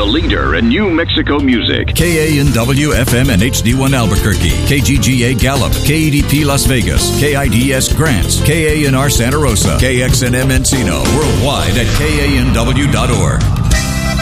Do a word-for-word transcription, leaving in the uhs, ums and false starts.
the leader in New Mexico music. K A N W F M and H D one Albuquerque, K G G A Gallup, K E D P Las Vegas, K I D S Grants, K A N R Santa Rosa, K X N M Encino, worldwide at K A N W dot org.